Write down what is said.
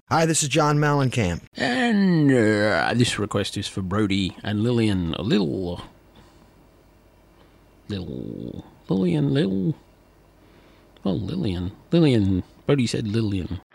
Hi, this is John Mellencamp. And this request is for Brody and Lillian. Lillian. Brody said Lillian.